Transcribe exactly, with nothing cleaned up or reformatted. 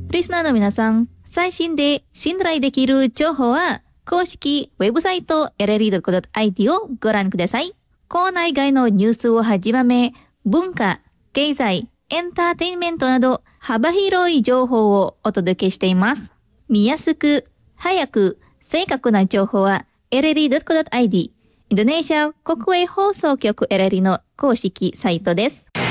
リスナーの皆さん、最新で信頼できる情報は公式ウェブサイト エルエルイードットコムドットアイティー をご覧ください。校内外のニュースをはじめ、文化、経済、エンターテインメントなど幅広い情報をお届けしています。見やすく、早く、正確な情報は エルエルイードットコムドットアイティー インドネシア国営放送局 エルエルイー の公式サイトです。